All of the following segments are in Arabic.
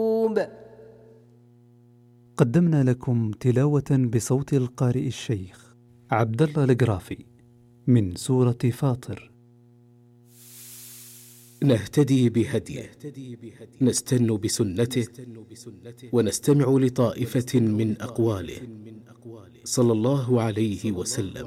قدمنا لكم تلاوة بصوت القارئ الشيخ عبد الله القرافي من سورة فاطر. نهتدي بهديه، نستن بسنته، ونستمع لطائفة من أقواله صلى الله عليه وسلم.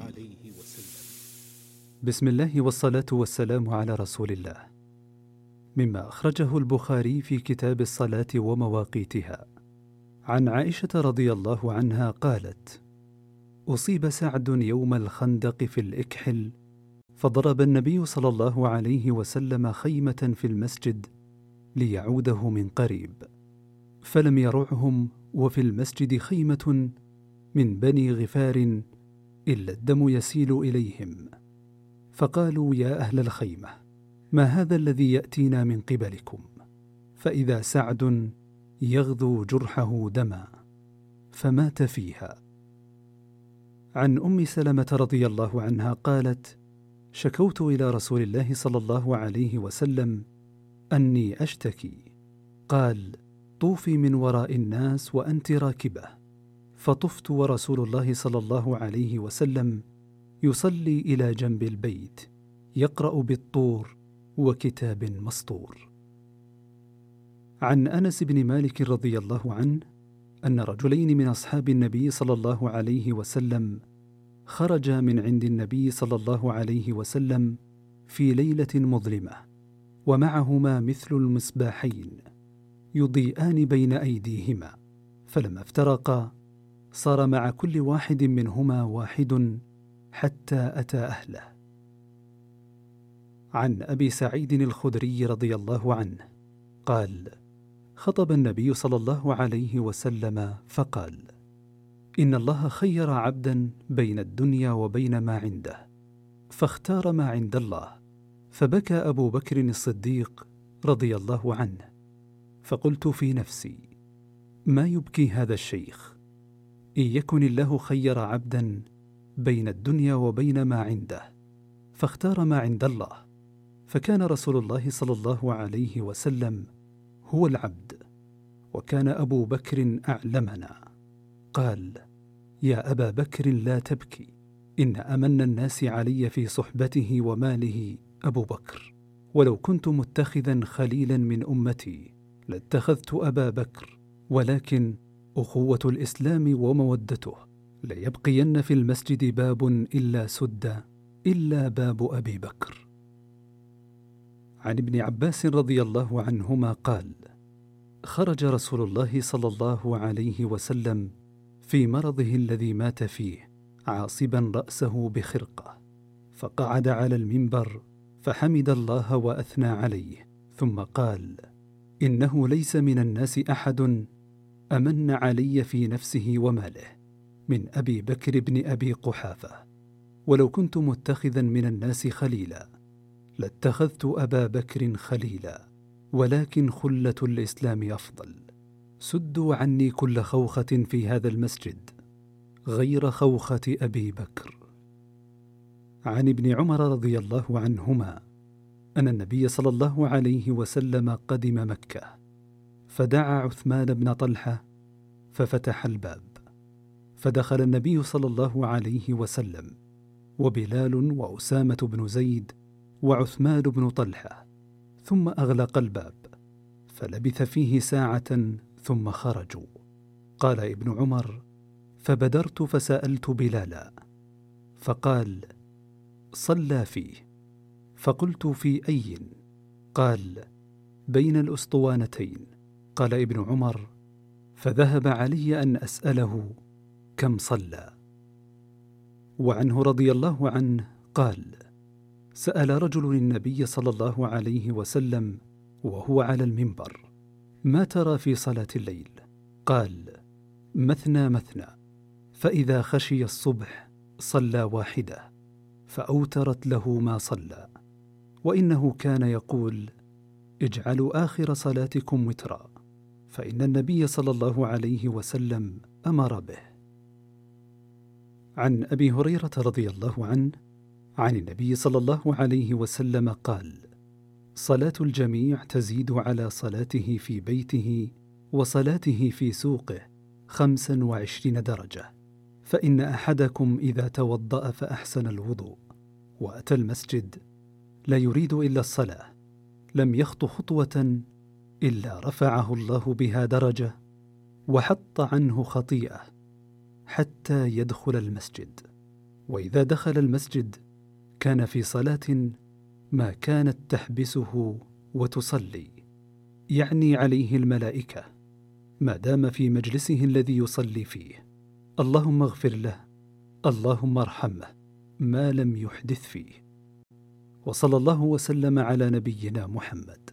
بسم الله والصلاة والسلام على رسول الله. مما أخرجه البخاري في كتاب الصلاة ومواقيتها عن عائشة رضي الله عنها قالت: أصيب سعد يوم الخندق في الإكحل، فضرب النبي صلى الله عليه وسلم خيمة في المسجد ليعوده من قريب، فلم يرعهم، وفي المسجد خيمة من بني غفار إلا الدم يسيل إليهم، فقالوا: يا أهل الخيمة، ما هذا الذي يأتينا من قبلكم؟ فإذا سعد يغذو جرحه دما، فمات فيها. عن أم سلمة رضي الله عنها قالت: شكوت إلى رسول الله صلى الله عليه وسلم أني أشتكي، قال: طوفي من وراء الناس وأنت راكبة، فطفت ورسول الله صلى الله عليه وسلم يصلي إلى جنب البيت يقرأ بالطور وكتاب مسطور. عن أنس بن مالك رضي الله عنه أن رجلين من أصحاب النبي صلى الله عليه وسلم خرجا من عند النبي صلى الله عليه وسلم في ليلة مظلمة، ومعهما مثل المصباحين يضيئان بين أيديهما، فلما افترقا صار مع كل واحد منهما واحد حتى أتى أهله. عن أبي سعيد الخدري رضي الله عنه قال: خطب النبي صلى الله عليه وسلم فقال: إن الله خير عبدا بين الدنيا وبين ما عنده، فاختار ما عند الله، فبكى أبو بكر الصديق رضي الله عنه، فقلت في نفسي: ما يبكي هذا الشيخ؟ إن يكن الله خير عبدا بين الدنيا وبين ما عنده، فاختار ما عند الله، فكان رسول الله صلى الله عليه وسلم هو العبد، وكان أبو بكر أعلمنا. قال: يا أبا بكر لا تبكي، إن أمن الناس علي في صحبته وماله أبو بكر، ولو كنت متخذا خليلا من أمتي لاتخذت أبا بكر، ولكن أخوة الإسلام ومودته ليبقين في المسجد باب إلا سد إلا باب أبي بكر. عن ابن عباس رضي الله عنهما قال: خرج رسول الله صلى الله عليه وسلم في مرضه الذي مات فيه عاصبا رأسه بخرقة، فقعد على المنبر فحمد الله وأثنى عليه، ثم قال: إنه ليس من الناس أحد أمن علي في نفسه وماله من أبي بكر بن أبي قحافة، ولو كنت متخذا من الناس خليلا لاتخذت أبا بكر خليلا، ولكن خلة الإسلام أفضل. سدوا عني كل خوخة في هذا المسجد غير خوخة أبي بكر. عن ابن عمر رضي الله عنهما أن النبي صلى الله عليه وسلم قدم مكة، فدعا عثمان بن طلحة ففتح الباب، فدخل النبي صلى الله عليه وسلم وبلال وأسامة بن زيد وعثمان بن طلحة، ثم أغلق الباب، فلبث فيه ساعة ثم خرجوا. قال ابن عمر: فبدرت فسألت بلالا، فقال: صلى فيه. فقلت: في أي؟ قال: بين الأسطوانتين. قال ابن عمر: فذهب علي أن أسأله كم صلى. وعنه رضي الله عنه قال: سأل رجل النبي صلى الله عليه وسلم وهو على المنبر: ما ترى في صلاة الليل؟ قال: مثنى مثنى، فإذا خشي الصبح صلى واحدة، فأوترت له ما صلى. وإنه كان يقول: اجعلوا آخر صلاتكم وترا، فإن النبي صلى الله عليه وسلم أمر به. عن أبي هريرة رضي الله عنه عن النبي صلى الله عليه وسلم قال: صلاة الجميع تزيد على صلاته في بيته وصلاته في سوقه 25 درجة. فإن أحدكم إذا توضأ فأحسن الوضوء وأتى المسجد لا يريد إلا الصلاة لم يخط خطوة إلا رفعه الله بها درجة وحط عنه خطيئة حتى يدخل المسجد. وإذا دخل المسجد كان في صلاة ما كانت تحبسه وتصلي، يعني عليه الملائكة ما دام في مجلسه الذي يصلي فيه. اللهم اغفر له، اللهم ارحمه، ما لم يحدث فيه. وصلى الله وسلم على نبينا محمد.